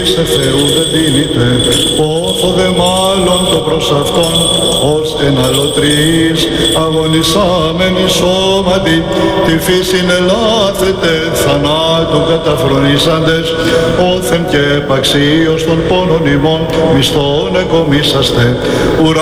Σε Θεού δεν δίνεται, πόθο δε μάλλον το προς αυτόν, ως εναλλοτρείς αγωνισάμενοι σώματι, τη φύσιν ελάθετε θανάτου καταφρονήσαντες, όθεν και επαξίως των πόνων ημών μισθών εκομίσαστε,